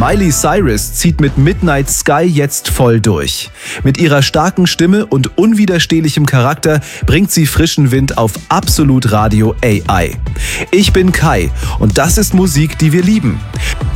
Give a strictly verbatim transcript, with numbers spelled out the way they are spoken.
Miley Cyrus zieht mit Midnight Sky jetzt voll durch. Mit ihrer starken Stimme und unwiderstehlichem Charakter bringt sie frischen Wind auf Absolut Radio A I. Ich bin Kai und das ist Musik, die wir lieben.